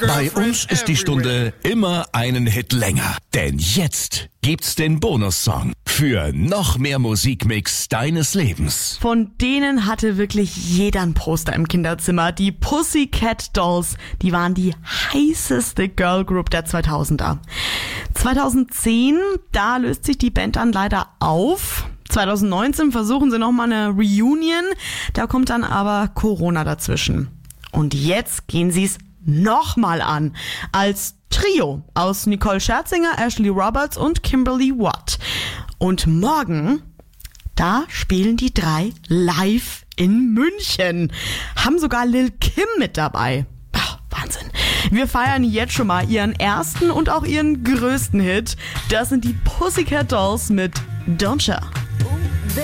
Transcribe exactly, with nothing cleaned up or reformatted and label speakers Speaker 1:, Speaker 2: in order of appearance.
Speaker 1: Bei uns ist die Stunde immer einen Hit länger. Denn jetzt gibt's den Bonussong für noch mehr Musikmix deines Lebens.
Speaker 2: Von denen hatte wirklich jeder ein Poster im Kinderzimmer. Die Pussycat Dolls, die waren die heißeste Girlgroup der zweitausender. zweitausendzehn, da löst sich die Band dann leider auf. zweitausendneunzehn versuchen sie nochmal eine Reunion, da kommt dann aber Corona dazwischen. Und jetzt gehen sie es nochmal an, als Trio aus Nicole Scherzinger, Ashley Roberts und Kimberly Watt. Und morgen, da spielen die drei live in München. Haben sogar Lil Kim mit dabei. Ach, Wahnsinn. Wir feiern jetzt schon mal ihren ersten und auch ihren größten Hit. Das sind die Pussycat Dolls mit Don't Ya.